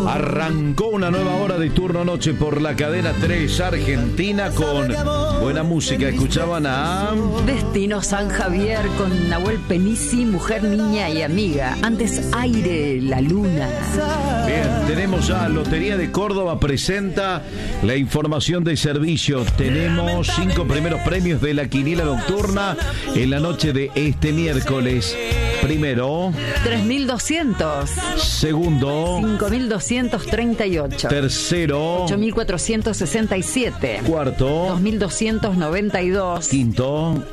Arrancó una nueva hora de Turno Noche por la cadena 3 Argentina con buena música. Escuchaban a Destino San Javier con Nahuel Penisi, Mujer, Niña y Amiga. Antes Aire, La Luna. Bien, tenemos ya Lotería de Córdoba presenta la información de servicio. Tenemos 5 primeros premios de la quiniela nocturna en la noche de este miércoles. Primero 3.200. Segundo 5.238. Tercero 8.467. Cuarto 2.292. Quinto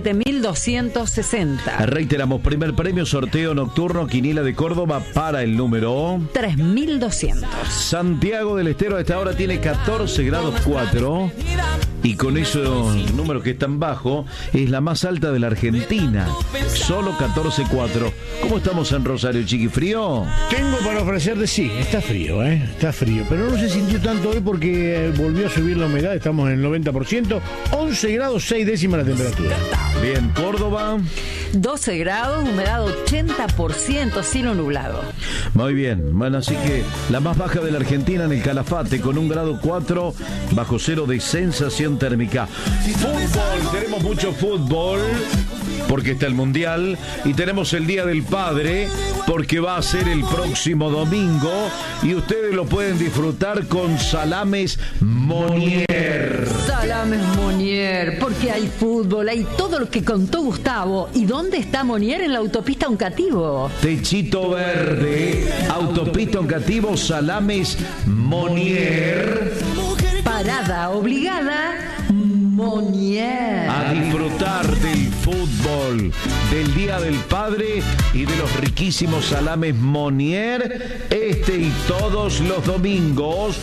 7.260. Reiteramos, primer premio, sorteo nocturno, quiniela de Córdoba para el número 3.200. Santiago del Estero a esta hora tiene 14 grados 4 y con esos números que están bajo es la más alta de la Argentina, solo 14,4. ¿Cómo estamos en Rosario, Chiqui? ¿Frío? Tengo para ofrecerte, sí, está frío, está frío, pero no se sintió tanto hoy porque volvió a subir la humedad, estamos en el 90%, 11 grados 6 décimas la temperatura. Bien, Córdoba 12 grados, humedad 80%, cielo nublado. Muy bien, bueno, así que la más baja de la Argentina en el Calafate con 1 grado 4 bajo cero de sensación térmica. Fútbol, tenemos mucho fútbol porque está el Mundial y tenemos el Día del Padre porque va a ser el próximo domingo y ustedes lo pueden disfrutar con salames Monier. Salames Monier, porque hay fútbol, hay todo lo que contó Gustavo. ¿Y dónde está Monier? En la autopista Oncativo. Techito Verde, autopista Oncativo, salames Monier. Parada obligada, Monier. A disfrutar del fútbol, del Día del Padre y de los riquísimos salames Monier, este y todos los domingos,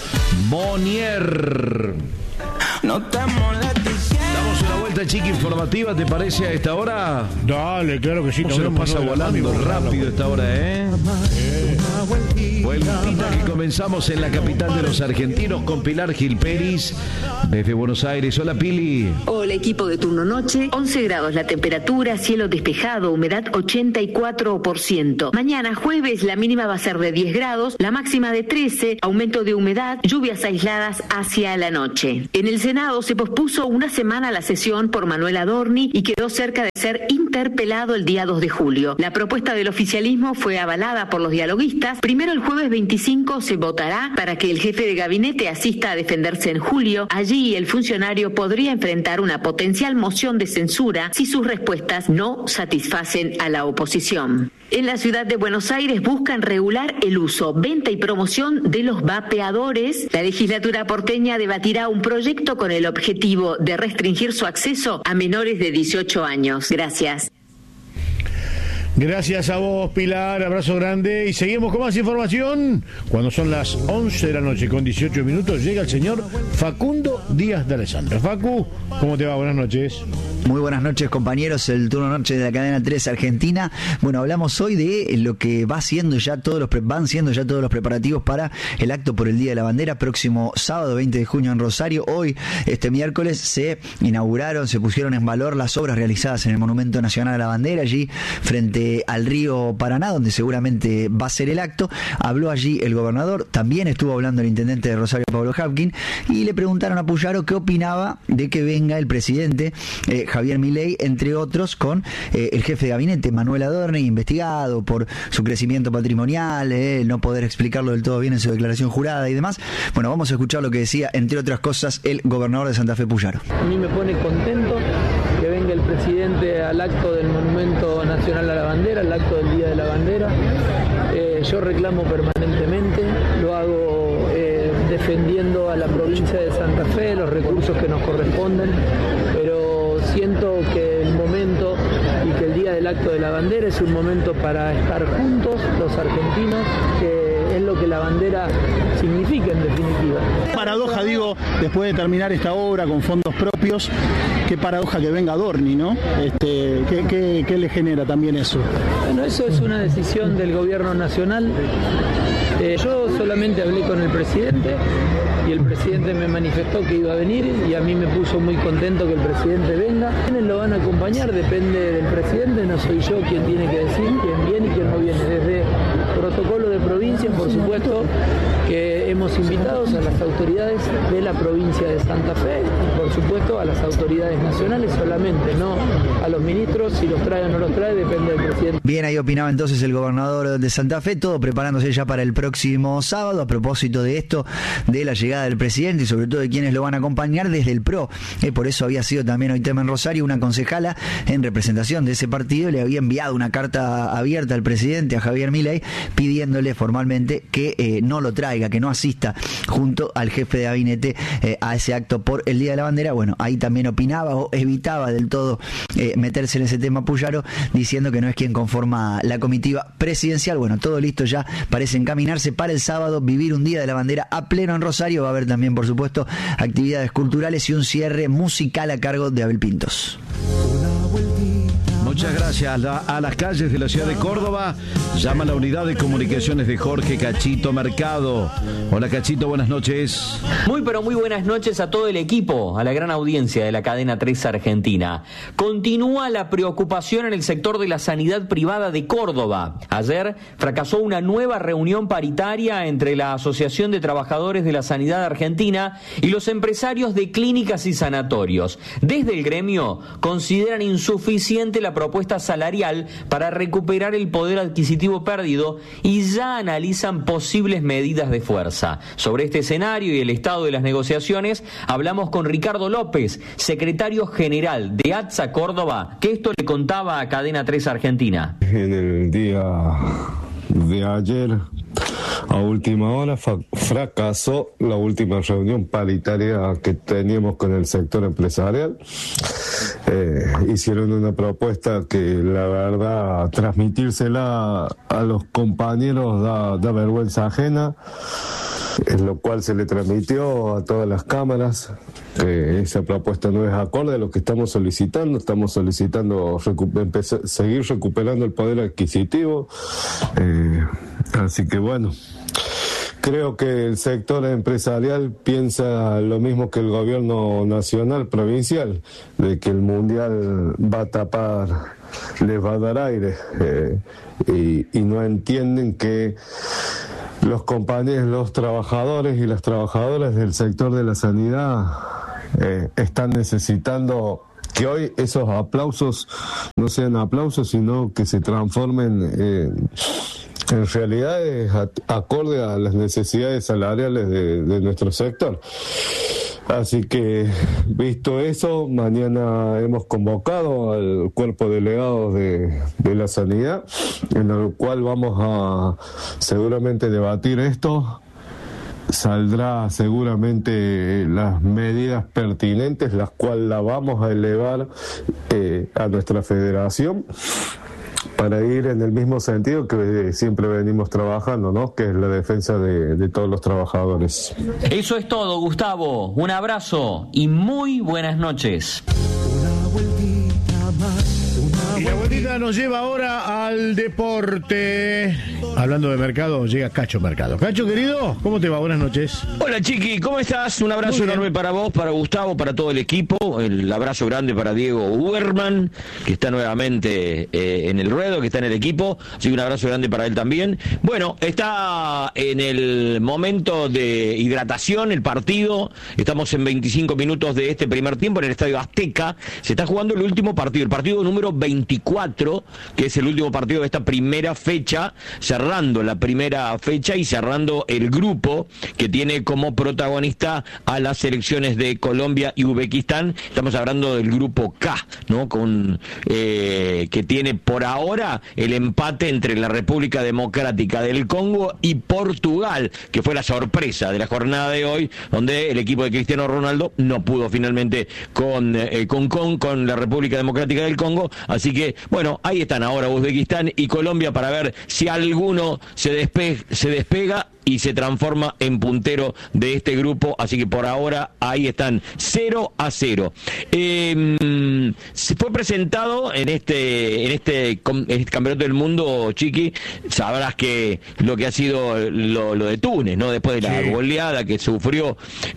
Monier. No te molestes. Damos una vuelta, Chiqui, informativa, ¿te parece a esta hora? Dale, claro que sí. Se nos pasa volando rápido esta hora, Vueltita que comenzamos en la capital de los argentinos con Pilar Gil Peris desde Buenos Aires. Hola, Pili. Hola, equipo de Turno Noche. 11 grados la temperatura, cielo despejado, humedad 84%. Mañana jueves la mínima va a ser de 10 grados, la máxima de 13, aumento de humedad, lluvias aisladas hacia la noche. En el Senado se pospuso una semana la sesión por Manuel Adorni y quedó cerca de ser interpelado el día 2 de julio. La propuesta del oficialismo fue avalada por los dialoguistas. Primero, el jueves 25 se votará para que el jefe de gabinete asista a defenderse en julio. Allí el funcionario podría enfrentar una potencial moción de censura si sus respuestas no satisfacen a la oposición. En la ciudad de Buenos Aires buscan regular el uso, venta y promoción de los vapeadores. La legislatura porteña debatirá un proyecto con el objetivo de restringir su acceso a menores de 18 años. Gracias. Gracias a vos, Pilar, abrazo grande y seguimos con más información. Cuando son las 11 de la noche con 18 minutos llega el señor Facundo Díaz de Alessandro. Facu, ¿cómo te va? Buenas noches. Muy buenas noches, compañeros, el Turno Noche de la cadena 3 Argentina. Bueno, hablamos hoy de lo que van siendo ya todos los preparativos para el acto por el Día de la Bandera, próximo sábado 20 de junio en Rosario. Hoy, este miércoles, se pusieron en valor las obras realizadas en el Monumento Nacional a la Bandera, allí frente al río Paraná, donde seguramente va a ser el acto. Habló allí el gobernador, también estuvo hablando el intendente de Rosario, Pablo Hapkin, y le preguntaron a Puyaro qué opinaba de que venga el presidente Javier Milei, entre otros, con el jefe de gabinete, Manuel Adorni, investigado por su crecimiento patrimonial, no poder explicarlo del todo bien en su declaración jurada y demás. Bueno, vamos a escuchar lo que decía, entre otras cosas, el gobernador de Santa Fe, Puyaro. A mí me pone contento que venga el presidente al acto del Monumento Nacional a la Bandera, al acto del Día de la Bandera. Yo reclamo permanentemente, lo hago defendiendo a la provincia de Santa Fe, los recursos que nos corresponden, pero siento que el momento y que el día del acto de la bandera es un momento para estar juntos los argentinos, que es lo que la bandera significa en definitiva. Paradoja, digo, después de terminar esta obra con fondos propios, qué paradoja que venga Adorni, ¿no? ¿Qué le genera también eso? Bueno, eso es una decisión del gobierno nacional. Yo solamente hablé con el presidente y el presidente me manifestó que iba a venir y a mí me puso muy contento que el presidente venga. ¿Quiénes lo van a acompañar? Depende del presidente, no soy yo quien tiene que decir quién viene y quién no viene. Desde Protocolo de provincia, por supuesto, que hemos invitado a las autoridades de la provincia de Santa Fe y por supuesto a las autoridades nacionales solamente, no a los ministros, si los trae o no los trae, depende del presidente. Bien, ahí opinaba entonces el gobernador de Santa Fe, todo preparándose ya para el próximo sábado, a propósito de esto, de la llegada del presidente y sobre todo de quienes lo van a acompañar desde el PRO. Por eso había sido también hoy tema en Rosario, una concejala en representación de ese partido le había enviado una carta abierta al presidente, a Javier Milei, pidiéndole formalmente que no lo traiga, que no asista junto al jefe de gabinete a ese acto por el Día de la Bandera. Bueno, ahí también opinaba o evitaba del todo meterse en ese tema Puyaro, diciendo que no es quien conforma la comitiva presidencial. Bueno, todo listo ya, parece encaminarse para el sábado, vivir un Día de la Bandera a pleno en Rosario. Va a haber también, por supuesto, actividades culturales y un cierre musical a cargo de Abel Pintos. Muchas gracias. A las calles de la ciudad de Córdoba llama la unidad de comunicaciones de Jorge Cachito Mercado. Hola Cachito, buenas noches. Muy pero muy buenas noches a todo el equipo, a la gran audiencia de la cadena 3 Argentina. Continúa la preocupación en el sector de la sanidad privada de Córdoba. Ayer fracasó una nueva reunión paritaria entre la Asociación de Trabajadores de la Sanidad Argentina y los empresarios de clínicas y sanatorios. Desde el gremio consideran insuficiente la propuesta salarial para recuperar el poder adquisitivo perdido y ya analizan posibles medidas de fuerza. Sobre este escenario y el estado de las negociaciones hablamos con Ricardo López, secretario general de ATSA Córdoba, que esto le contaba a Cadena 3 Argentina. En el día de ayer, a última hora, fracasó la última reunión paritaria que teníamos con el sector empresarial. Hicieron una propuesta que la verdad transmitírsela a los compañeros da vergüenza ajena, en lo cual se le transmitió a todas las cámaras. Esa propuesta no es acorde a lo que estamos solicitando seguir recuperando el poder adquisitivo, así que bueno, creo que el sector empresarial piensa lo mismo que el gobierno nacional, provincial, de que el mundial va a tapar, les va a dar aire, y no entienden que los compañeros, los trabajadores y las trabajadoras del sector de la sanidad están necesitando que hoy esos aplausos no sean aplausos, sino que se transformen en realidades acorde a las necesidades salariales de nuestro sector. Así que, visto eso, mañana hemos convocado al cuerpo de delegados de la sanidad, en el cual vamos a seguramente debatir esto. Saldrá seguramente las medidas pertinentes, las cuales la vamos a elevar a nuestra federación, para ir en el mismo sentido que siempre venimos trabajando, ¿no? Que es la defensa de todos los trabajadores. Eso es todo, Gustavo. Un abrazo y muy buenas noches. Y la vueltita nos lleva ahora al deporte. Hablando de mercado, llega Cacho Mercado. Cacho, querido, ¿cómo te va? Buenas noches. Hola, Chiqui, ¿cómo estás? Un abrazo enorme para vos, para Gustavo, para todo el equipo. El abrazo grande para Diego Uberman, que está nuevamente en el ruedo, que está en el equipo. Así que un abrazo grande para él también. Bueno, está en el momento de hidratación el partido. Estamos en 25 minutos de este primer tiempo en el Estadio Azteca. Se está jugando el último partido, el partido número 24, que es el último partido de esta primera fecha, cerrando la primera fecha y cerrando el grupo que tiene como protagonista a las selecciones de Colombia y Uzbekistán. Estamos hablando del grupo K, ¿no? Que tiene por ahora el empate entre la República Democrática del Congo y Portugal, que fue la sorpresa de la jornada de hoy, donde el equipo de Cristiano Ronaldo no pudo finalmente con la República Democrática del Congo. Así que, bueno, ahí están ahora Uzbekistán y Colombia para ver si alguno se despega y se transforma en puntero de este grupo, así que por ahora ahí están 0-0. Se fue presentado en este campeonato del mundo, Chiqui, sabrás que lo que ha sido lo de Túnez, ¿no? Después de la goleada que sufrió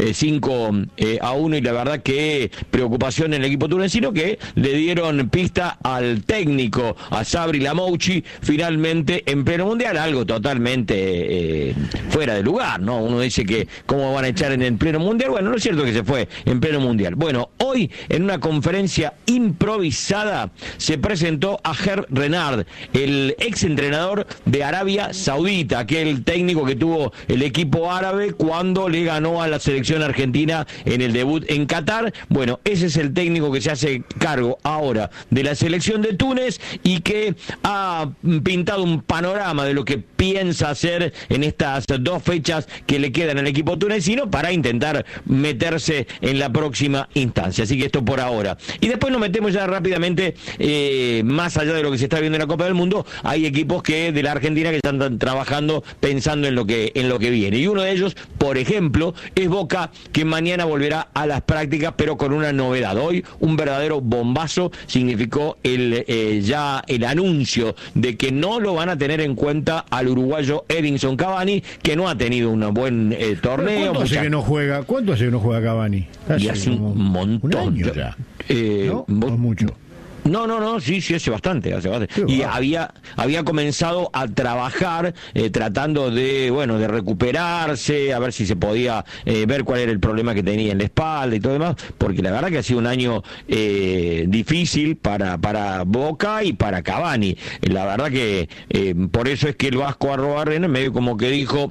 5-1, y la verdad que preocupación en el equipo tunecino, que le dieron pista al técnico, a Sabri Lamouchi, finalmente en pleno mundial, algo totalmente fuera de lugar, ¿no? Uno dice que cómo van a echar en el pleno mundial. Bueno, no es cierto que se fue en pleno mundial. Bueno, hoy en una conferencia improvisada se presentó a Hervé Renard, el ex entrenador de Arabia Saudita, aquel técnico que tuvo el equipo árabe cuando le ganó a la selección argentina en el debut en Qatar. Bueno, ese es el técnico que se hace cargo ahora de la selección de Túnez y que ha pintado un panorama de lo que piensa hacer en estas 2 fechas que le quedan al equipo tunecino para intentar meterse en la próxima instancia. Así que esto por ahora. Y después nos metemos ya rápidamente, más allá de lo que se está viendo en la Copa del Mundo, hay equipos que de la Argentina que están trabajando pensando en lo que viene. Y uno de ellos, por ejemplo, es Boca, que mañana volverá a las prácticas, pero con una novedad. Hoy un verdadero bombazo significó ya el anuncio de que no lo van a tener en cuenta al uruguayo Edinson Cavani, que no ha tenido un buen torneo. ¿Cuánto hace que no juega? ¿Cuánto hace que no juega Cavani? Y hace un montón. Un año ya. ¿No? No mucho. No, sí, hace bastante. Y había comenzado a trabajar tratando de recuperarse, a ver si se podía ver cuál era el problema que tenía en la espalda y todo demás, porque la verdad que ha sido un año difícil para Boca y para Cavani. La verdad que por eso es que el Vasco Arruabarrena medio como que dijo,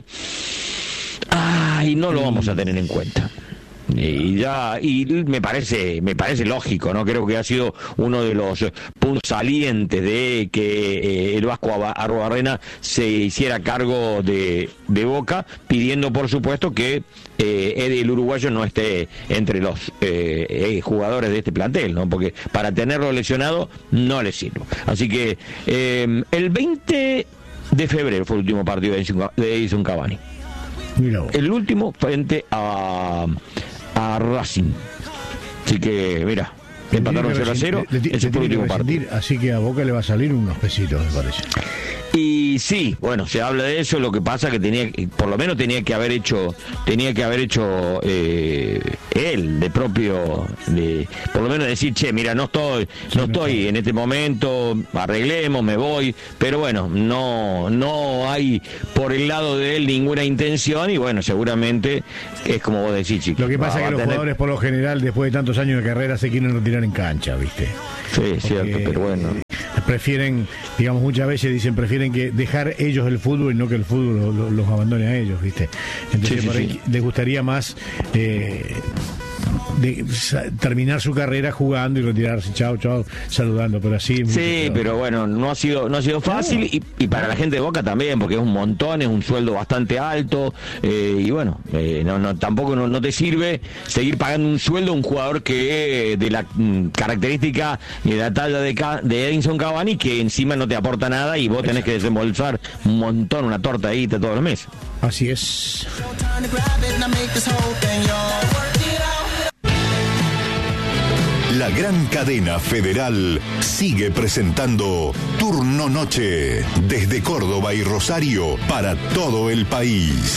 no lo vamos a tener en cuenta. Y me parece lógico, ¿no? Creo que ha sido uno de los puntos salientes de que el Vasco Arruabarrena se hiciera cargo de Boca, pidiendo por supuesto que el uruguayo no esté entre los jugadores de este plantel, ¿no? Porque para tenerlo lesionado no le sirve. Así que el 20 de febrero fue el último partido de Edinson Cavani. El último frente a Racing. Así que, mira, empataron 0-0. Ese fue el último partido. Así que a Boca le va a salir unos pesitos, me parece. Y sí, bueno, se habla de eso. Lo que pasa que tenía que haber hecho él por lo menos decir, mira, no estoy en este momento, arreglemos, me voy, pero bueno, no hay por el lado de él ninguna intención, y bueno, seguramente es como vos decís, chicos. Lo que pasa es que los jugadores por lo general, después de tantos años de carrera, se quieren retirar en cancha, ¿viste? Sí, porque cierto, pero bueno. Prefieren, digamos, muchas veces prefieren que dejar ellos el fútbol y no que el fútbol los abandone a ellos, ¿viste? Entonces por ahí les gustaría más terminar su carrera jugando y retirarse, chao, saludando, pero así. Sí, pero bueno, no ha sido fácil, y para la gente de Boca también, porque es un montón, es un sueldo bastante alto, y bueno, tampoco no te sirve seguir pagando un sueldo a un jugador que de la característica y de la talla de Edinson Cavani, que encima no te aporta nada y vos tenés que desembolsar un montón, una tortadita todos los meses. Así es. La gran cadena federal sigue presentando Turno Noche desde Córdoba y Rosario para todo el país.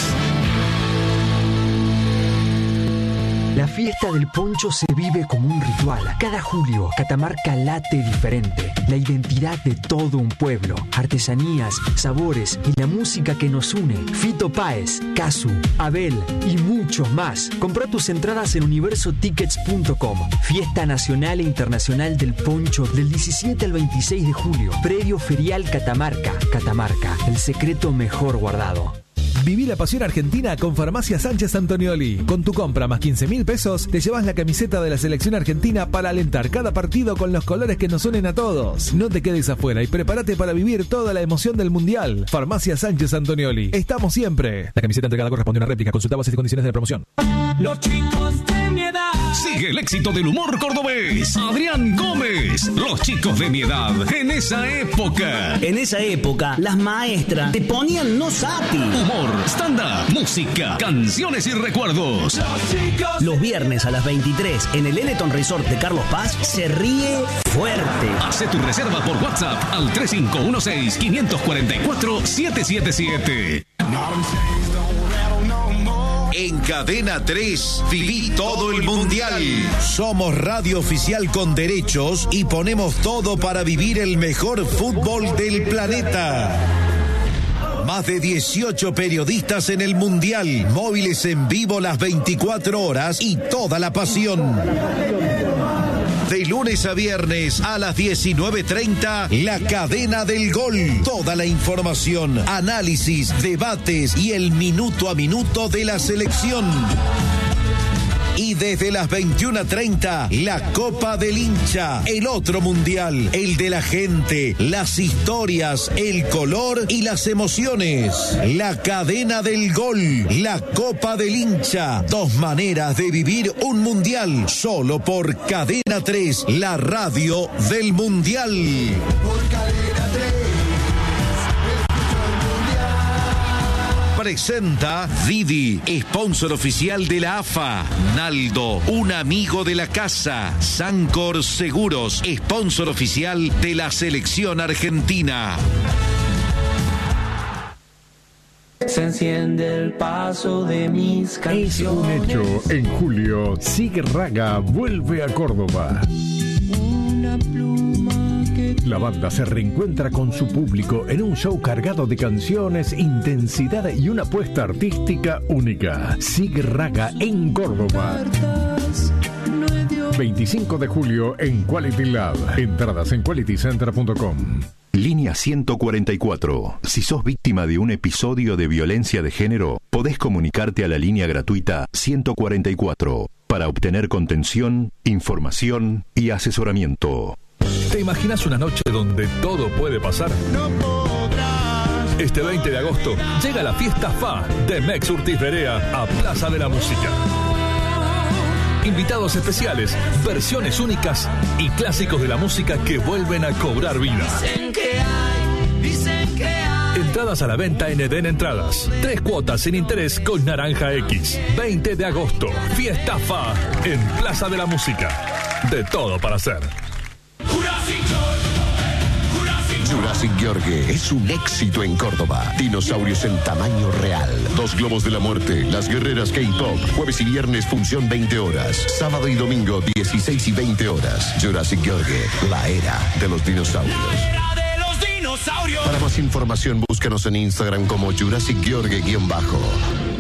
La fiesta del poncho se vive como un ritual. Cada julio, Catamarca late diferente. La identidad de todo un pueblo. Artesanías, sabores y la música que nos une. Fito Páez, Casu, Abel y muchos más. Comprá tus entradas en universotickets.com. Fiesta nacional e internacional del poncho del 17 al 26 de julio. Predio Ferial Catamarca. Catamarca, el secreto mejor guardado. Viví la pasión argentina con Farmacia Sánchez Antonioli. Con tu compra más 15.000 pesos, te llevas la camiseta de la selección argentina para alentar cada partido con los colores que nos unen a todos. No te quedes afuera y prepárate para vivir toda la emoción del Mundial. Farmacia Sánchez Antonioli. Estamos siempre. La camiseta entregada corresponde a una réplica. Consulta bases y condiciones de la promoción. Los chicos de mi edad Sigue el éxito del humor cordobés. Adrián Gómez. Los chicos de mi edad. En esa época. En esa época, las maestras te ponían no sapi. Humor, stand-up, música, canciones y recuerdos. Los viernes a las 23 en el Eleton Resort de Carlos Paz se ríe fuerte. Hace tu reserva por WhatsApp al 3516-544-777. En Cadena 3 viví todo el mundial. Somos radio oficial con derechos y ponemos todo para vivir el mejor fútbol del planeta. Más de 18 periodistas en el mundial, móviles en vivo las 24 horas y toda la pasión. De lunes a viernes a las 19:30, La Cadena del Gol. Toda la información, análisis, debates y el minuto a minuto de la selección. Y desde las 21:30, la Copa del Hincha, el otro mundial, el de la gente, las historias, el color y las emociones. La Cadena del Gol, la Copa del Hincha, 2 maneras de vivir un mundial, solo por Cadena 3, la radio del mundial. Por Cadena 3. Presenta Didi, sponsor oficial de la AFA. Naldo, un amigo de la casa. Sancor Seguros, sponsor oficial de la selección argentina. Se enciende el paso de mis canciones. Es un hecho, en julio, Sig Raga vuelve a Córdoba. Una pluma que... La banda se reencuentra con su público en un show cargado de canciones, intensidad y una apuesta artística única. Sig Raga en Córdoba. 25 de julio en Quality Lab. Entradas en qualitycenter.com. Línea 144. Si sos víctima de un episodio de violencia de género, podés comunicarte a la línea gratuita 144 para obtener contención, información y asesoramiento. ¿Te imaginas una noche donde todo puede pasar? No podrás. Este 20 de agosto llega la fiesta FA de Mex Urtiz Berea a Plaza de la Música. Invitados especiales, versiones únicas y clásicos de la música que vuelven a cobrar vida. Dicen que hay. Entradas a la venta en Eden Entradas. 3 cuotas sin interés con Naranja X. 20 de agosto, fiesta FA en Plaza de la Música. De todo para hacer. Jurassic Gheorghe es un éxito en Córdoba. Dinosaurios en tamaño real. 2 globos de la muerte. Las guerreras K-Pop. Jueves y viernes función 20 horas. Sábado y domingo 16 y 20 horas. Jurassic Gheorghe, la era de los dinosaurios. Para más información búscanos en Instagram como Jurassic Gheorghe-.